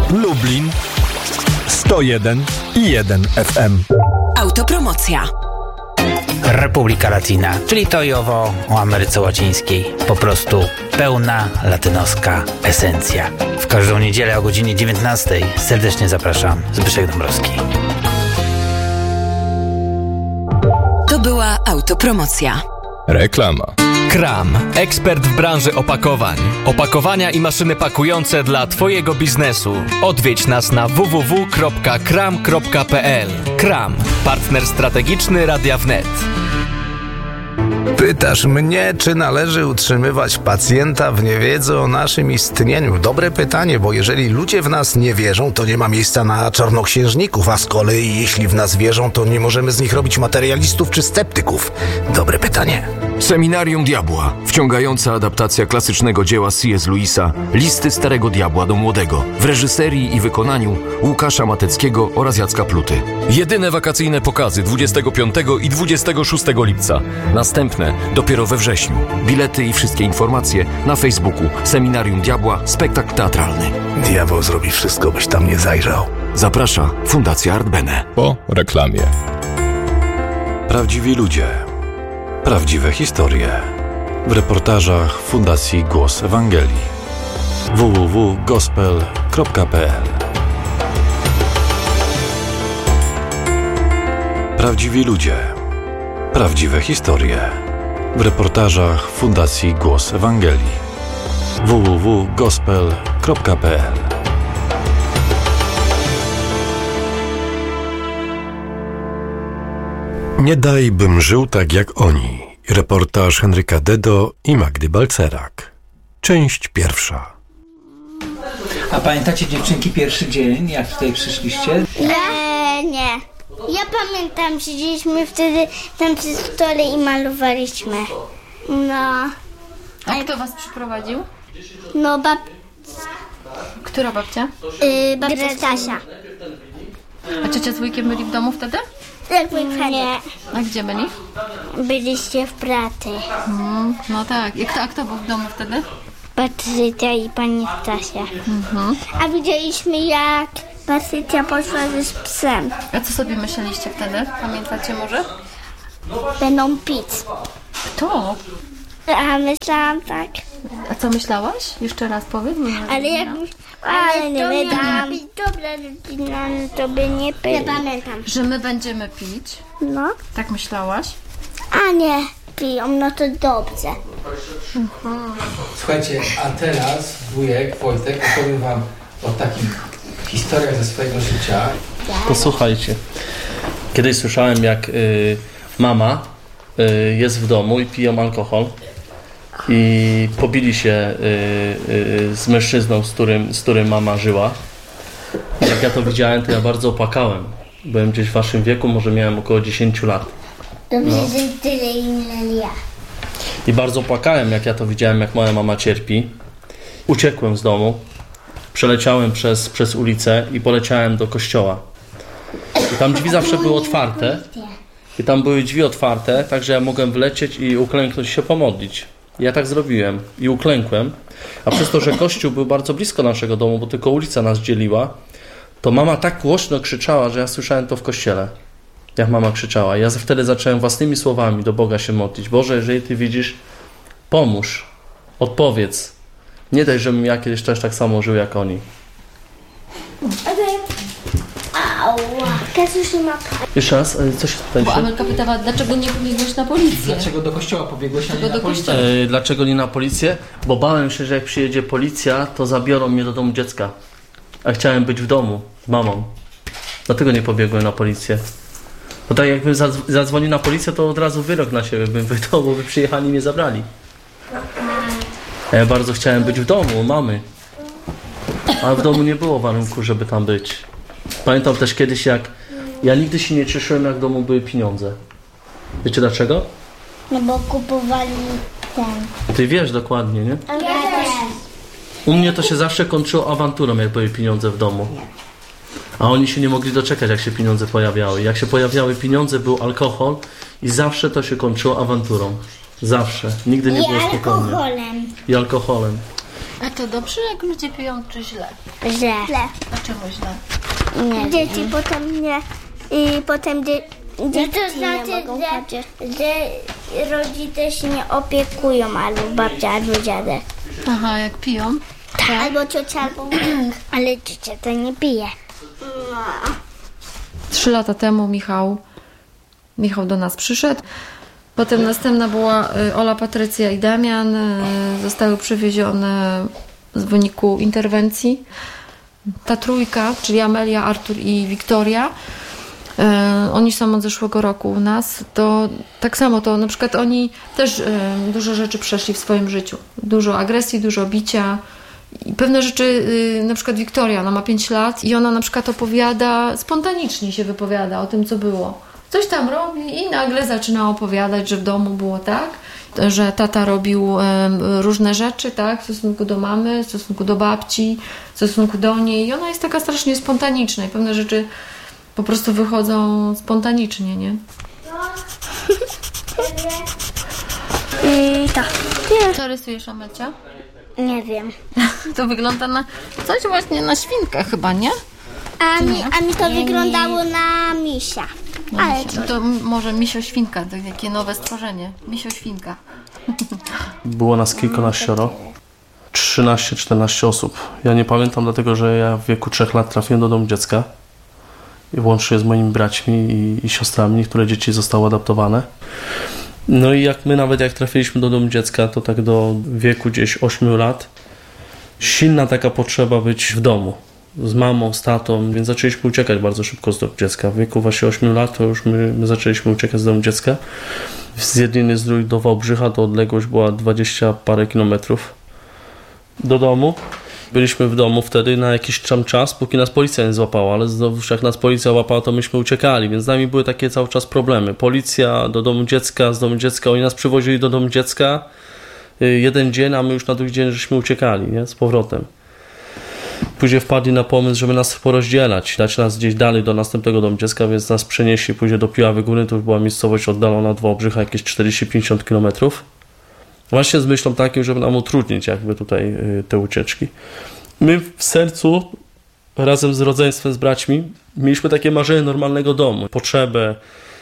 Lublin 101,1 FM. Autopromocja. Republika Latina, czyli to i owo o Ameryce Łacińskiej. Po prostu pełna latynoska esencja. W każdą niedzielę o godzinie 19:00 serdecznie zapraszam. Zbyszek Dąbrowski. To była autopromocja. Reklama. Kram, ekspert w branży opakowań. Opakowania i maszyny pakujące dla Twojego biznesu. Odwiedź nas na www.kram.pl. Kram, partner strategiczny Radia Wnet. Pytasz mnie, czy należy utrzymywać pacjenta w niewiedzy o naszym istnieniu? Dobre pytanie, bo jeżeli ludzie w nas nie wierzą, to nie ma miejsca na czarnoksiężników, a z kolei jeśli w nas wierzą, to nie możemy z nich robić materialistów czy sceptyków. Dobre pytanie. Seminarium Diabła. Wciągająca adaptacja klasycznego dzieła C.S. Lewisa Listy Starego Diabła do Młodego w reżyserii i wykonaniu Łukasza Mateckiego oraz Jacka Pluty. Jedyne wakacyjne pokazy 25 i 26 lipca. Następne dopiero we wrześniu. Bilety i wszystkie informacje na Facebooku Seminarium Diabła Spektakl Teatralny. Diabeł zrobi wszystko, byś tam nie zajrzał. Zaprasza Fundacja Art Bene. Po reklamie. Prawdziwi ludzie. Prawdziwe historie. W reportażach Fundacji Głos Ewangelii. www.gospel.pl. Prawdziwi ludzie. Prawdziwe historie. W reportażach Fundacji Głos Ewangelii. www.gospel.pl. Nie daj, bym żył tak jak oni. Reportaż Henryka Dedo i Magdy Balcerak. Część pierwsza. A pamiętacie, dziewczynki, pierwszy dzień, jak tutaj przyszliście? Nie. Ja pamiętam, siedzieliśmy wtedy tam przy stole i malowaliśmy. No. A kto was przyprowadził? No, Która babcia? babcia Stasia. A ciocia z wujkiem byli w domu wtedy? Nie. A gdzie byli? Byliście w pracy. No tak. A kto był w domu wtedy? Patrycja i pani Stasia. A widzieliśmy, jak Patrycja poszła z psem. A co sobie myśleliście wtedy? Pamiętacie może? Będą pić. Kto? A myślałam tak. A co myślałaś? Jeszcze raz powiedz. Ale nie wydam. Dobra rodzina, to by nie pamiętam. Że my będziemy pić? No. Tak myślałaś? A nie, piją, no to dobrze. Słuchajcie, a teraz wujek, Wojtek, opowiem wam o takich historiach ze swojego życia. Posłuchajcie. Kiedyś słyszałem, jak mama jest w domu i piją alkohol i pobili się z mężczyzną, z którym mama żyła. Jak ja to widziałem, to ja bardzo opłakałem. Byłem gdzieś w waszym wieku, może miałem około 10 lat. Dobrze, że tyle ile ja. I bardzo płakałem, jak ja to widziałem, jak moja mama cierpi. Uciekłem z domu, przeleciałem przez ulicę i poleciałem do kościoła. I tam drzwi zawsze były otwarte. I tam były drzwi otwarte, także ja mogłem wlecieć i uklęknąć się pomodlić. I ja tak zrobiłem i uklękłem. A przez to, że kościół był bardzo blisko naszego domu, bo tylko ulica nas dzieliła, to mama tak głośno krzyczała, że ja słyszałem to w kościele. Jak mama krzyczała. Ja wtedy zacząłem własnymi słowami do Boga się modlić. Boże, jeżeli Ty widzisz, pomóż, odpowiedz. Nie daj, żebym ja kiedyś też tak samo żył jak oni. Jeszcze raz, co się tutaj Bo Amelka pytała, dlaczego nie pobiegłeś na policję? Dlaczego do kościoła pobiegłeś, a nie na policję? Dlaczego nie na policję? Bo bałem się, że jak przyjedzie policja, to zabiorą mnie do domu dziecka. A chciałem być w domu z mamą. Dlatego nie pobiegłem na policję. Bo tak jakbym zadzwonił na policję, to od razu wyrok na siebie bym wydał, bo by przyjechali i mnie zabrali. A ja bardzo chciałem być w domu u mamy. Ale w domu nie było warunku, żeby tam być. Pamiętam też kiedyś, jak ja nigdy się nie cieszyłem, jak w domu były pieniądze. Wiecie dlaczego? No bo kupowali ten. Ty wiesz dokładnie, nie? Ja też. U mnie to się zawsze kończyło awanturą, jak były pieniądze w domu. A oni się nie mogli doczekać, jak się pieniądze pojawiały. Jak się pojawiały pieniądze, był alkohol i zawsze to się kończyło awanturą. Zawsze. Nigdy nie było spokojnie. Alkoholem. I alkoholem. A to dobrze, jak ludzie piją, czy źle? Źle. Dlaczego źle? Nie dzieci potem nie... I potem dzieci to znaczy, nie mogą chodzić. Że rodzice się nie opiekują, albo babcia, albo dziadek. Aha, jak piją? Tak. Albo ciocia, albo ale ciocia to nie pije. 3 lata temu Michał do nas przyszedł. Potem następna była Ola, Patrycja i Damian. Zostały przywiezione w wyniku interwencji. Ta trójka, czyli Amelia, Artur i Wiktoria, oni są od zeszłego roku u nas. To tak samo, to na przykład oni też dużo rzeczy przeszli w swoim życiu. Dużo agresji, dużo bicia. I pewne rzeczy, na przykład Wiktoria, ona ma 5 lat i ona na przykład opowiada, spontanicznie się wypowiada o tym, co było. Coś tam robi i nagle zaczyna opowiadać, że w domu było tak, że tata robił różne rzeczy, tak, w stosunku do mamy, w stosunku do babci, w stosunku do niej. I ona jest taka strasznie spontaniczna i pewne rzeczy po prostu wychodzą spontanicznie, nie? I tak. Co rysujesz, Amelcia? Nie wiem. To wygląda na coś właśnie na świnkę chyba, nie? A mi to wyglądało na misia. Ale to może misio-świnka, to jakie nowe stworzenie. Misio-świnka. Było nas kilkanaścioro. 13-14 osób. Ja nie pamiętam, dlatego że ja w wieku 3 lat trafiłem do domu dziecka. I łącznie z moimi braćmi i siostrami. Niektóre dzieci zostały adoptowane. No i jak trafiliśmy do domu dziecka, to tak do wieku gdzieś 8 lat, silna taka potrzeba być w domu z mamą, z tatą, więc zaczęliśmy uciekać bardzo szybko z domu dziecka. W wieku właśnie 8 lat to już my zaczęliśmy uciekać z domu dziecka. Z Jedliny Zdrój do Wałbrzycha to odległość była 20 parę kilometrów do domu. Byliśmy w domu wtedy na jakiś tam czas, póki nas policja nie złapała, ale znowu jak nas policja łapała, to myśmy uciekali, więc z nami były takie cały czas problemy. Policja do domu dziecka, z domu dziecka, oni nas przywozili do domu dziecka 1 dzień, a my już na drugi dzień żeśmy uciekali, nie? Z powrotem. Później wpadli na pomysł, żeby nas porozdzielać, dać nas gdzieś dalej do następnego domu dziecka, więc nas przenieśli później do Piławy Góry, to już była miejscowość oddalona od Wałbrzycha jakieś 40-50 kilometrów. Właśnie z myślą taką, żeby nam utrudnić jakby tutaj te ucieczki. My w sercu, razem z rodzeństwem, z braćmi, mieliśmy takie marzenie normalnego domu. Potrzebę,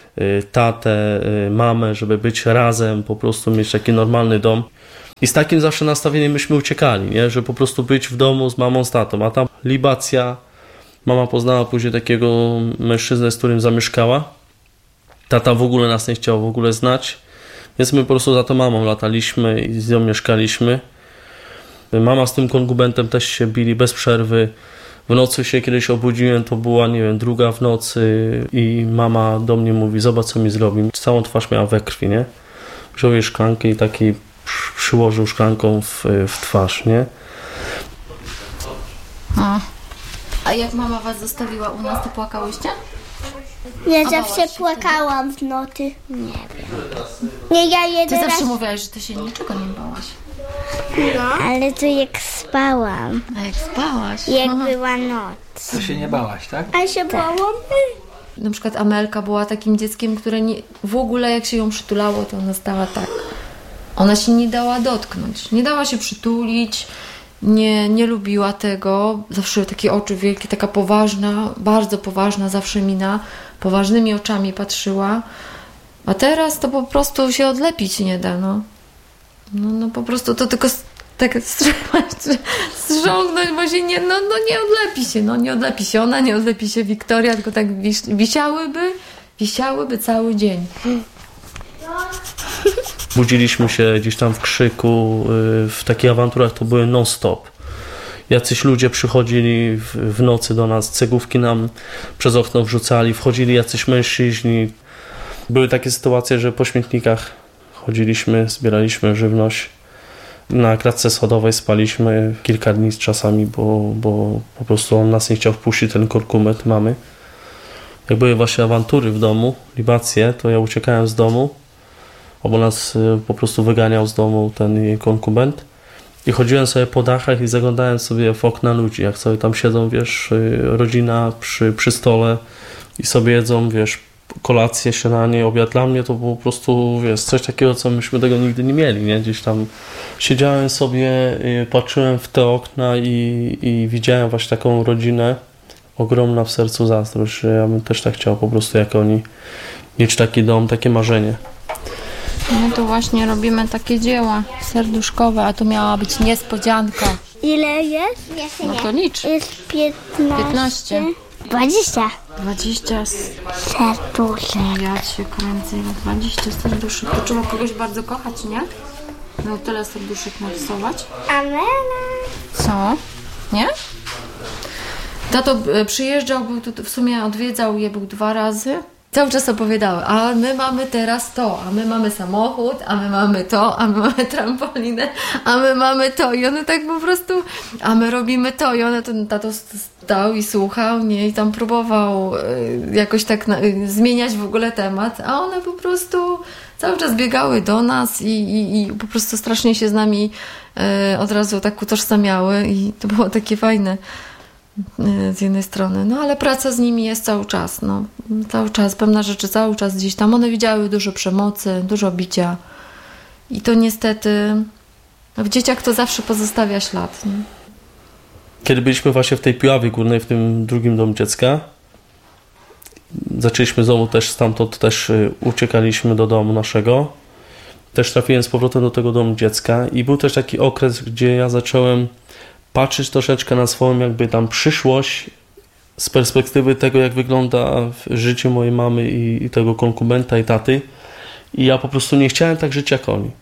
tatę, mamę, żeby być razem, po prostu mieć taki normalny dom. I z takim zawsze nastawieniem myśmy uciekali, nie? Żeby po prostu być w domu z mamą, z tatą. A tam libacja, mama poznała później takiego mężczyznę, z którym zamieszkała. Tata w ogóle nas nie chciał w ogóle znać. Więc my po prostu za tą mamą lataliśmy i z nią mieszkaliśmy. Mama z tym konkubentem też się bili bez przerwy. W nocy się kiedyś obudziłem, to była, nie wiem, 2 w nocy i mama do mnie mówi, zobacz co mi zrobi. Całą twarz miała we krwi, nie? Wziął jej szklankę i taki przyłożył szklanką w twarz, nie? A jak mama was zostawiła u nas, to płakałyście? Ja zawsze płakałam w nocy. Nie wiem. Nie, ja jeden Ty raz... zawsze mówiłaś, że ty się niczego nie bałaś. No, ale to jak spałam. A jak spałaś? Jak była noc. To się nie bałaś, tak? A się bałam. Na przykład Amelka była takim dzieckiem, które w ogóle jak się ją przytulało, to ona stała tak. Ona się nie dała dotknąć. Nie dała się przytulić. Nie lubiła tego. Zawsze takie oczy wielkie, taka poważna, bardzo poważna zawsze mina. Poważnymi oczami patrzyła. A teraz to po prostu się odlepić nie da, no. No po prostu to tylko tak strząknąć, bo się nie odlepi się, nie odlepi się ona, nie odlepi się Wiktoria, tylko tak wisiałyby cały dzień. Budziliśmy się gdzieś tam w krzyku, w takich awanturach to były non-stop. Jacyś ludzie przychodzili w nocy do nas, cegówki nam przez okno wrzucali, wchodzili jacyś mężczyźni. Były takie sytuacje, że po śmietnikach chodziliśmy, zbieraliśmy żywność. Na klatce schodowej spaliśmy kilka dni czasami, bo po prostu on nas nie chciał wpuścić, ten korkumet mamy. Jak były właśnie awantury w domu, libacje, to ja uciekałem z domu, bo nas po prostu wyganiał z domu ten jej konkubent. I chodziłem sobie po dachach i zaglądałem sobie w okna ludzi, jak sobie tam siedzą, wiesz, rodzina przy stole i sobie jedzą, wiesz, kolację, śniadanie, obiad. Dla mnie to było po prostu, wiesz, coś takiego, co myśmy tego nigdy nie mieli, nie? Gdzieś tam siedziałem sobie, patrzyłem w te okna i widziałem właśnie taką rodzinę, ogromna w sercu zazdrość, że ja bym też tak chciał po prostu jak oni mieć taki dom, takie marzenie. My tu właśnie robimy takie dzieła serduszkowe, a tu miała być niespodzianka. Ile jest? No to licz. Jest 15. 20 serduszek. Ja cię kręcę, 20 serduszek. To trzeba kogoś bardzo kochać, nie? No tyle serduszek narysować. Amena. Co? Nie? Tato przyjeżdżał, był tu, w sumie odwiedzał je, był 2 razy. Cały czas opowiadały, a my mamy teraz to, a my mamy samochód, a my mamy to, a my mamy trampolinę, a my mamy to i one tak po prostu, a my robimy to i one, ten tato stał i słuchał, nie, i tam próbował jakoś tak zmieniać w ogóle temat, a one po prostu cały czas biegały do nas i po prostu strasznie się z nami od razu tak utożsamiały i to było takie fajne. Z jednej strony, no ale praca z nimi jest cały czas, no cały czas, pewne rzeczy cały czas gdzieś tam, one widziały dużo przemocy, dużo bicia i to niestety w dzieciach to zawsze pozostawia ślad, nie? Kiedy byliśmy właśnie w tej Piławie Górnej, w tym drugim domu dziecka, zaczęliśmy znowu też stamtąd, też uciekaliśmy do domu naszego, też trafiłem z powrotem do tego domu dziecka i był też taki okres, gdzie ja zacząłem patrzeć troszeczkę na swoją jakby tam przyszłość z perspektywy tego, jak wygląda życie mojej mamy i tego konkubenta i taty. I ja po prostu nie chciałem tak żyć jak oni.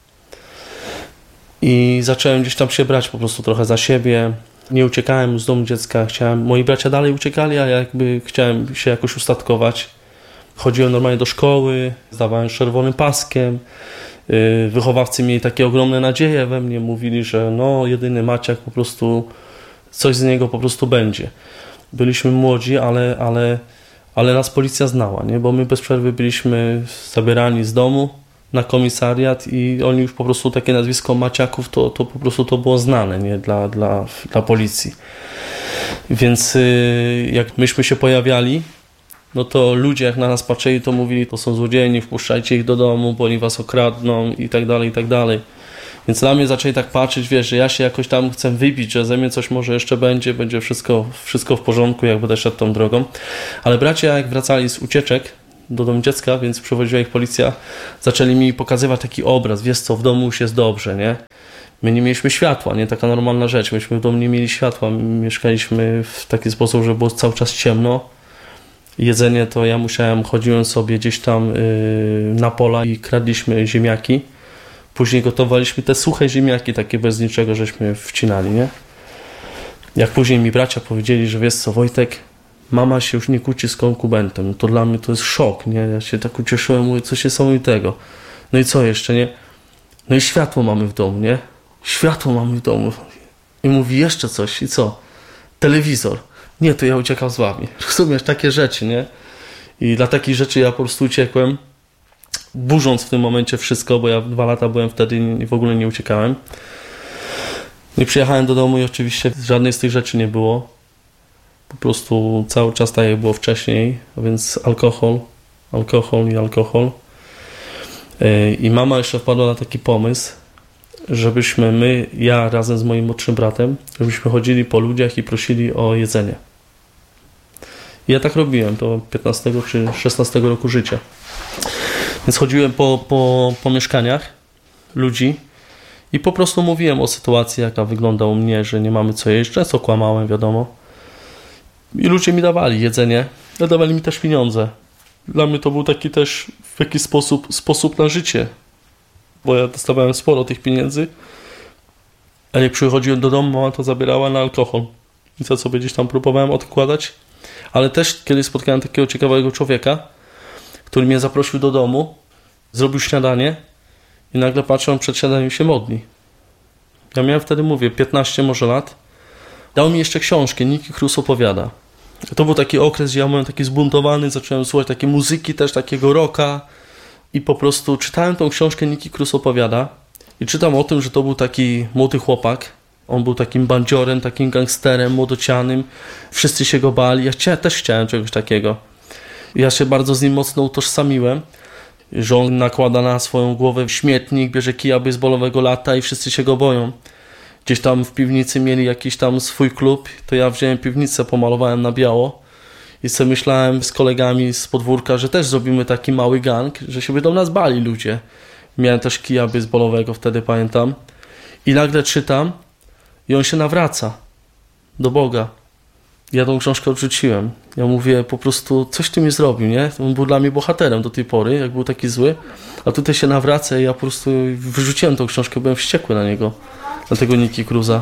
I zacząłem gdzieś tam się brać po prostu trochę za siebie. Nie uciekałem z domu dziecka. Moi bracia dalej uciekali, a ja jakby chciałem się jakoś ustatkować. Chodziłem normalnie do szkoły, zdawałem z czerwonym paskiem. Wychowawcy mieli takie ogromne nadzieje we mnie, mówili, że no jedyny Maciek po prostu coś z niego po prostu będzie. Byliśmy młodzi, ale nas policja znała, nie? Bo my bez przerwy byliśmy zabierani z domu na komisariat i oni już po prostu takie nazwisko Maciaków to po prostu to było znane, nie? Dla policji. Więc jak myśmy się pojawiali, no to ludzie jak na nas patrzyli, to mówili, to są złodzieje, nie wpuszczajcie ich do domu, bo oni was okradną i tak dalej, i tak dalej. Więc na mnie zaczęli tak patrzeć, wiesz, że ja się jakoś tam chcę wybić, że ze mnie coś może jeszcze będzie wszystko w porządku, jak będę szedł tą drogą. Ale bracia jak wracali z ucieczek do domu dziecka, więc przywoziła ich policja, zaczęli mi pokazywać taki obraz, wiesz co, w domu już jest dobrze, nie? My nie mieliśmy światła, nie? Taka normalna rzecz, myśmy w domu nie mieli światła, my mieszkaliśmy w taki sposób, że było cały czas ciemno. Jedzenie to ja chodziłem sobie gdzieś tam na pola i kradliśmy ziemniaki. Później gotowaliśmy te suche ziemniaki, takie bez niczego, żeśmy wcinali, nie? Jak później mi bracia powiedzieli, że wiesz co, Wojtek, mama się już nie kłóci z konkubentem, to dla mnie to jest szok, nie? Ja się tak ucieszyłem, mówię, coś niesamowitego. No i co jeszcze, nie? No i światło mamy w domu, nie? Światło mamy w domu. I mówi jeszcze coś, i co? Telewizor. Nie, to ja uciekam z wami. Rozumiesz, takie rzeczy, nie? I dla takich rzeczy ja po prostu uciekłem, burząc w tym momencie wszystko, bo ja 2 lata byłem wtedy i w ogóle nie uciekałem. I przyjechałem do domu i oczywiście żadnej z tych rzeczy nie było. Po prostu cały czas tak jak było wcześniej, a więc alkohol. I mama jeszcze wpadła na taki pomysł, żebyśmy ja razem z moim młodszym bratem, żebyśmy chodzili po ludziach i prosili o jedzenie. I ja tak robiłem, to 15 czy 16 roku życia. Więc chodziłem po mieszkaniach ludzi i po prostu mówiłem o sytuacji, jaka wygląda u mnie, że nie mamy co jeść. Często kłamałem, wiadomo. I ludzie mi dawali jedzenie, ale dawali mi też pieniądze. Dla mnie to był taki też w jakiś sposób na życie, bo ja dostawałem sporo tych pieniędzy, a jak przychodziłem do domu, mama to zabierała na alkohol. I co sobie gdzieś tam próbowałem odkładać. Ale też kiedyś spotkałem takiego ciekawego człowieka, który mnie zaprosił do domu, zrobił śniadanie i nagle patrzę, on przed śniadaniem się modli. Ja miałem wtedy, 15 może lat. Dał mi jeszcze książkę, Niki Krus opowiada. To był taki okres, gdzie ja byłem taki zbuntowany, zacząłem słuchać takiej muzyki, też takiego rocka i po prostu czytałem tą książkę Niki Krus opowiada i czytam o tym, że to był taki młody chłopak. On był takim bandziorem, takim gangsterem, młodocianym. Wszyscy się go bali. Ja też chciałem czegoś takiego. Ja się bardzo z nim mocno utożsamiłem, że on nakłada na swoją głowę śmietnik, bierze kija baseballowego, lata i wszyscy się go boją. Gdzieś tam w piwnicy mieli jakiś tam swój klub, to ja wziąłem piwnicę, pomalowałem na biało i sobie myślałem z kolegami z podwórka, że też zrobimy taki mały gang, że się będą nas bali ludzie. Miałem też kija baseballowego wtedy, pamiętam. I nagle czytam i on się nawraca do Boga. Ja tą książkę odrzuciłem. Ja mówię, po prostu coś ty mi zrobił, nie? On był dla mnie bohaterem do tej pory, jak był taki zły. A tutaj się nawraca i ja po prostu wyrzuciłem tą książkę, byłem wściekły na niego. Na tego Nicky Cruza.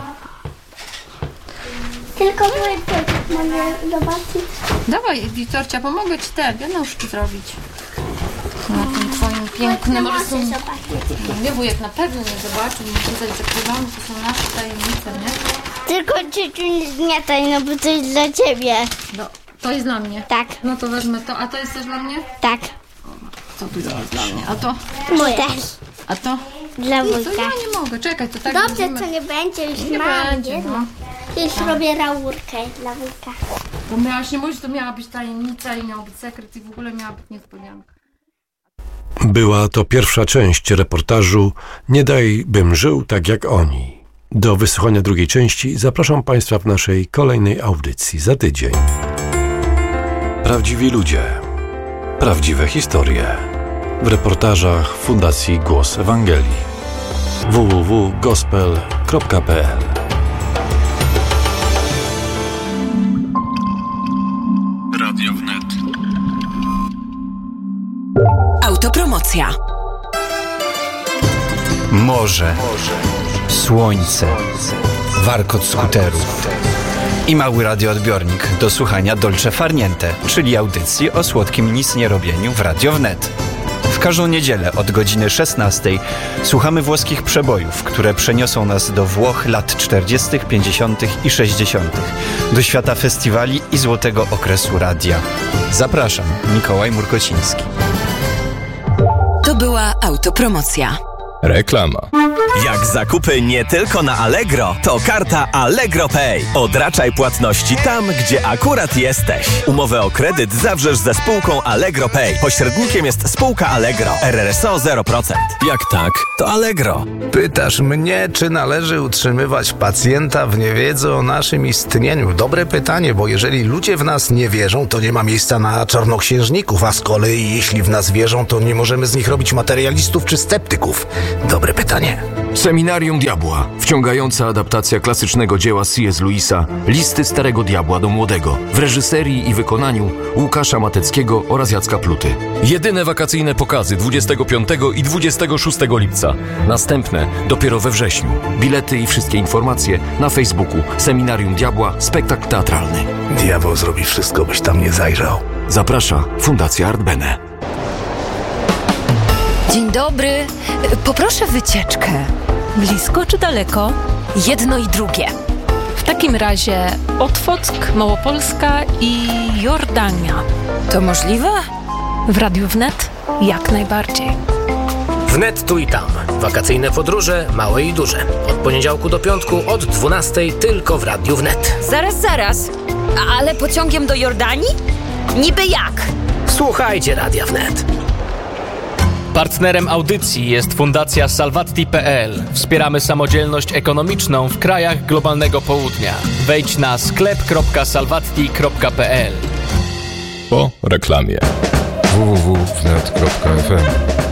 Tylko mogę zobaczyć. Dawaj, Wiktorcia, pomogę ci te wianuszki zrobić. Na tym twoim pięknym rysunku. Nie, wujek na pewno nie zobaczył, nie tutaj zakrywamy, to są nasze tajemnice, nie? Tylko ciociu nie zmiataj, no bo to jest dla ciebie. No, to jest dla mnie? Tak. No to wezmę to, a to jest też dla mnie? Tak. Co tu jest dla mnie? A to? Moje. A to? Dla wujka. To ja nie mogę, czekaj, to tak dobrze, będziemy... co nie będzie, już nie mam. będzie, no. Już robię laurkę dla wujka. Bo miałaś nie mówić, to miała być tajemnica i miał być sekret i w ogóle miała być niespodzianka. Była to pierwsza część reportażu Nie daj, bym żył tak jak oni. Do wysłuchania drugiej części zapraszam Państwa w naszej kolejnej audycji za tydzień. Prawdziwi ludzie. Prawdziwe historie. W reportażach Fundacji Głos Ewangelii. www.gospel.pl. Radio Wnet. Autopromocja. Morze, słońce, warkot skuterów i mały radioodbiornik do słuchania Dolce Far Niente, czyli audycji o słodkim nicnierobieniu w Radio Wnet. W każdą niedzielę od godziny 16 słuchamy włoskich przebojów, które przeniosą nas do Włoch lat 40., 50. i 60., do świata festiwali i złotego okresu radia. Zapraszam, Mikołaj Murkociński. To była autopromocja. Reklama. Jak zakupy nie tylko na Allegro, to karta Allegro Pay. Odraczaj płatności tam, gdzie akurat jesteś. Umowę o kredyt zawrzesz ze spółką Allegro Pay. Pośrednikiem jest spółka Allegro. RRSO 0%. Jak tak, to Allegro. Pytasz mnie, czy należy utrzymywać pacjenta w niewiedzy o naszym istnieniu? Dobre pytanie, bo jeżeli ludzie w nas nie wierzą, to nie ma miejsca na czarnoksiężników, a z kolei jeśli w nas wierzą, to nie możemy z nich robić materialistów czy sceptyków. Dobre pytanie. Seminarium Diabła. Wciągająca adaptacja klasycznego dzieła C.S. Lewisa Listy Starego Diabła do Młodego w reżyserii i wykonaniu Łukasza Mateckiego oraz Jacka Pluty. Jedyne wakacyjne pokazy 25 i 26 lipca. Następne dopiero we wrześniu. Bilety i wszystkie informacje na Facebooku Seminarium Diabła Spektakl Teatralny. Diabeł zrobi wszystko, byś tam nie zajrzał. Zaprasza Fundacja Art Bene. Dzień dobry. Poproszę wycieczkę. Blisko czy daleko? Jedno i drugie. W takim razie Otwock, Małopolska i Jordania. To możliwe? W Radiu Wnet jak najbardziej. Wnet tu i tam. Wakacyjne podróże, małe i duże. Od poniedziałku do piątku od 12 tylko w Radiu Wnet. Zaraz. Ale pociągiem do Jordanii? Niby jak? Słuchajcie Radia Wnet. Partnerem audycji jest Fundacja Salvati.pl. Wspieramy samodzielność ekonomiczną w krajach globalnego południa. Wejdź na sklep.salvati.pl. Po reklamie. www.wnet.fm